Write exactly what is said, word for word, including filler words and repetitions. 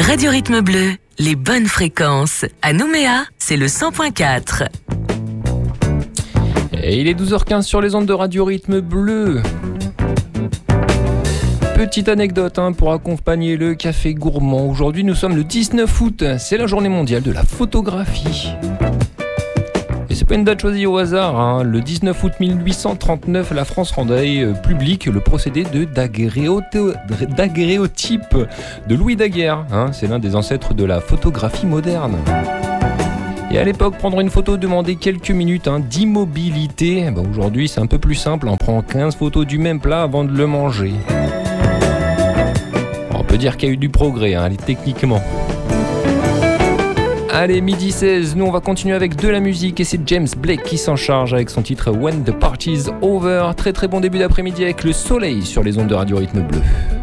Radio Rythme Bleu, les bonnes fréquences. À Nouméa, c'est le cent point quatre. Et il est douze heures quinze sur les ondes de Radio Rythme Bleu. Petite anecdote hein, pour accompagner le café gourmand. Aujourd'hui, nous sommes le dix-neuf août. C'est la journée mondiale de la photographie. Et c'est pas une date choisie au hasard. Hein. Le dix-neuf août mille huit cent trente-neuf, la France rendait euh, public le procédé de daguerréotype de Louis Daguerre. Hein. C'est l'un des ancêtres de la photographie moderne. Et à l'époque, prendre une photo demandait quelques minutes hein, d'immobilité. Ben aujourd'hui, c'est un peu plus simple. On prend quinze photos du même plat avant de le manger. On peut dire qu'il y a eu du progrès, hein, techniquement. Allez, midi seize, nous on va continuer avec de la musique et c'est James Blake qui s'en charge avec son titre When the Party's Over. Très très bon début d'après-midi avec le soleil sur les ondes de Radio Rythme Bleu.